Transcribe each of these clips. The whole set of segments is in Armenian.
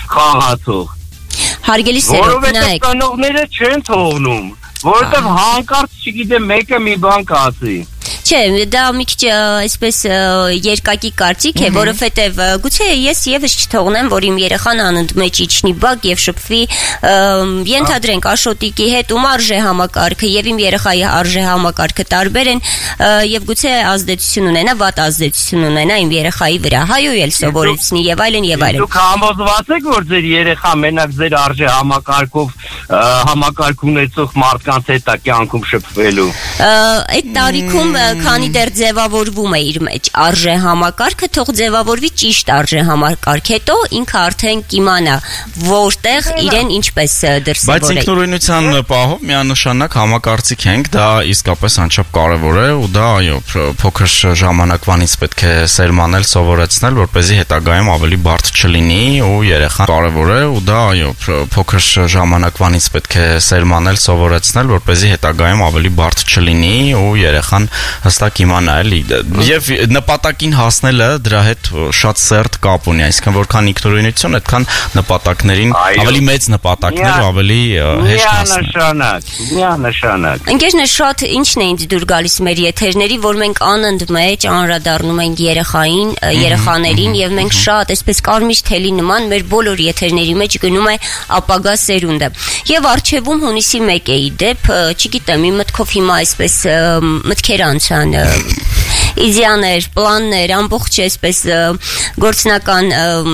խաղացող։ Հարգելի սերունդ, նայեք։ Որովհետև ծնողները չեն թողնում, որովհետև հանկարծ չգիտեմ մեկը մի բան կասի։ Չէ, դա մի քիչ այսպես երկակի կարծիք է, որովհետև գուցե ես եւս չթողնեմ, որ իմ երեխան անընդմեջ իջնի բակ եւ շփվի, ենթադրենք Աշոտիկի հետ, ում արժե համակարգը եւ իմ երեխայի արժե համակարգը տարբեր են եւ գուցե ազդեցություն ունենա, վատ ազդեցություն ունենա իմ երեխայի վրա, հայու էլ սովորեցնի եւ այլն եւ այլն։ Դուք համոզված եք, որ ձեր երեխա մենակ ձեր արժե համակարգով համակարգ ունեցող մարդկանց հետ է կյանքում շփվելու։ Այդ տարիքում քանի դեռ ձևավորվում է իր մեջ արժե համակարգը, թող ձևավորվի ճիշտ արժե համակարգ, հետո ինքը արդեն կիմանա որտեղ իրեն ինչպես դրսևորել։ Բայց ինքնուրույնության պահով միանշանակ համակարծիք ենք, դա իսկապես անչափ կարևոր է ու դա այո, փոքր ժամանակվանից պետք է սերմանել, սովորեցնել, որպեսզի հետագայում ավելի բարդ չլինի ու երեխան կարևոր է ու դա այո, փոքր ժամանակվանից պետք է սերմանել, սովորեցնել, որպեսզի հետագայում ավելի բարդ չլինի ու երեխան հստակ իմանա էլի եւ նպատակին հասնելը դրա հետ շատ սերտ կապ ունի, այսինքն որքան ինքնուրույնություն, այդքան նպատակներին ավելի մեծ նպատակներ ավելի հեշտ հասնել։ Միանշանակ։ Ընկերներ, շատ ինչն է ինձ դուր գալիս մեր եթերների, որ մենք անընդմեջ անդրադառնում ենք երեխային, երեխաներին եւ մենք շատ այսպես կարմիր թելի նման մեր բոլոր եթերների մեջ գնում է ապագա սերունդը։ Եվ արխիվում հունիսի 1 է իդեպ, չգիտեմ, իմ մտքով հիմա այսպես մտքեր անցան իդեաներ, պլաններ, ամբողջ այսպես գործնական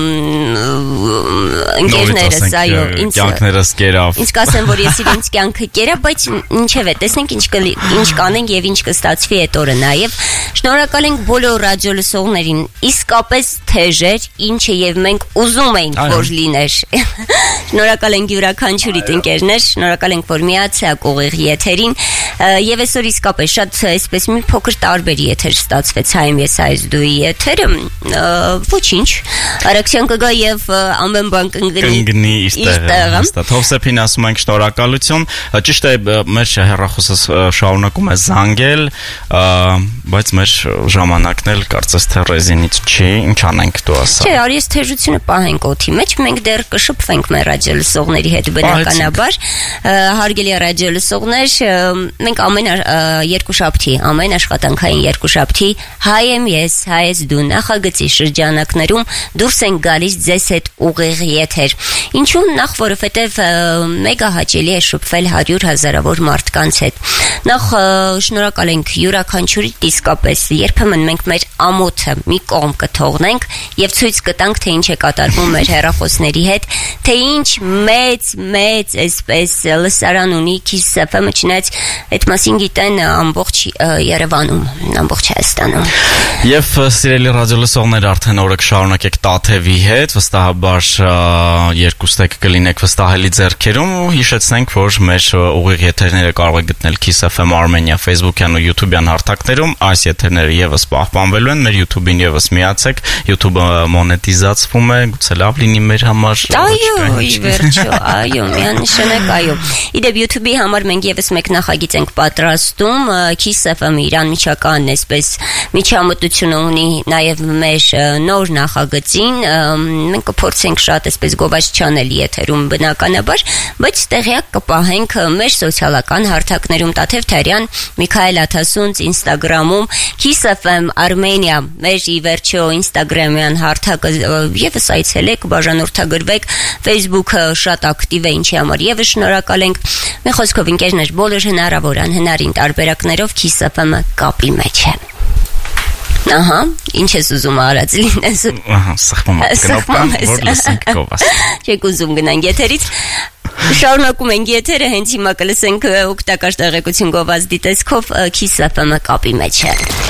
ընկերներս, այո, ինձ կյանքներս կերավ։ Ինձ կասեմ, որ ես իրենց կյանքը կերավ, բայց ինչև է, տեսնենք ինչ կանենք եւ ինչ կստացվի այդ օրը նաեւ։ Շնորհակալ ենք բոլոր ռադիոլսողներին, իսկապես թեժեր, ինչը եւ մենք ուզում էինք որ լիներ։ Շնորհակալ ենք յուրաքանչյուրիդ ընկերներ, շնորհակալ ենք որ միացաք ուղիղ եթերին եւ այսօր իսկապես շատ այսպես մի փոքր տարբեր եթեր ստացվեց հայ ես այս դուի եթերը, ոչինչ, արաքսյան կգա եւ ամեն բան կընկնի իր տեղը։ Հովսեփին ասում ենք շնորհակալություն, ճիշտ է, մեր հեռախոսը շարունակում է զանգել, բայց մեր ժամանակն էլ կարծես թե ռեզինից չի, ինչ անենք դու ասա։ Չէ, արի ես թեժությունը պահենք օդի մեջ, մենք դեռ կշփվենք մեր ռադիոլսողների հետ բնականաբար, հարգելի ռադիոլսողներ, մենք ամեն երկուշաբթի, ամեն աշխատանքային երկուշաբթի հայ եմ ես, հայ ես դու նախագծի շրջանակներում դուրս են գալիս ձեզ հետ ուղիղ եթեր։ Ինչու՞, նախ որովհետև մեգա հաճելի է շփվել 100,000-ավոր մարդկանց հետ։ Նախ շնորհակալ ենք յուրաքանչյուրի իսկապես, երբեմն մենք մեր ամոթը մի կողմ կթողնենք եւ ցույց կտանք, թե ինչ է կատարվում մեր հեռախոսների հետ, թե ինչ մեծ այսպես լսարան ունի Kiss FM-ը, չնայած այդ մասին գիտեն ամբողջ Երևանում, ամբողջ Հայաստանում։ Եվ սիրելի ռադիոլսողներ, արդեն օրը կշարունակեք Տաթևի հետ, վստահաբար երկուստեք կլինեք վստահելի ձեռքերում ու հիշեցնենք, որ մեր ուղիղ եթերները կարող եք գտնել Kiss FM Armenia Facebook-յան ու YouTube-յան հարթակներում, այս եթերները եւս պահպանվելու են, մեր YouTube-ին եւս միացեք, YouTube-ը մոնետիզացվում է, գուցե լավ լինի մեր համար։ Այո, ի վերջո, այո, միանշանակ այո։ Իդեպ YouTube-ի համար մենք եւս մեկ նախագիծ ենք պատրաստում, Kiss FM-ը իր անմիջական այսպես միջամտությունը ունի նաև մեր նոր նախագծին, մենք կփորձենք շատ այսպես գովաճ չանել եթերում բնականաբար, բայց տեղյակ կպահենք մեր սոցիալական հարթակներում Տաթև Թարյան, Միքայել Աթասունց Instagram-ում, Kiss FM Armenia, մեր ի վերջո Instagram-յան հարթակը եւս այցելեք, բաժանորդագրվեք, Facebook-ը շատ ակտիվ է, ինչի համար եւս շնորհակալ ենք։ Մի խոսքով ընկերներ, բոլոր հնարավոր անհնարին տարբերակներով Kiss FM-ը կապի մեջ է։ Ահա, ինչ ես ուզում արած լինես։ Ահա, սխմում կնոպկան, որ լսենք գովաս։ Չեք ուզում գնանք եթերից։ Շարունակում ենք եթերը, հենց հիմա կլսենք օգտակար տեղեկություն գովազդի տեսքով Kiss FM-ը կապի մեջ է։